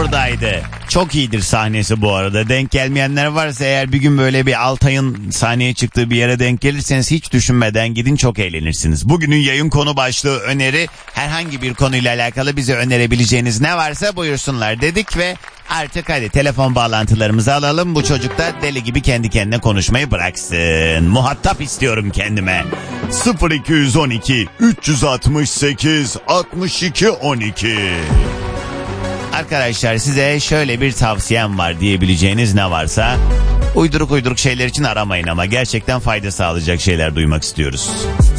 buradaydı. Çok iyidir sahnesi bu arada. Denk gelmeyenler varsa eğer bir gün böyle bir Altay'ın sahneye çıktığı bir yere denk gelirseniz hiç düşünmeden gidin, çok eğlenirsiniz. Bugünün yayın konu başlığı öneri. Herhangi bir konuyla alakalı bize önerebileceğiniz ne varsa buyursunlar dedik ve artık hadi telefon bağlantılarımızı alalım. Bu çocuk da deli gibi kendi kendine konuşmayı bıraksın. Muhatap istiyorum kendime. 0212 368 62 12. Arkadaşlar size şöyle bir tavsiyem var diyebileceğiniz ne varsa uyduruk şeyler için aramayın ama gerçekten fayda sağlayacak şeyler duymak istiyoruz.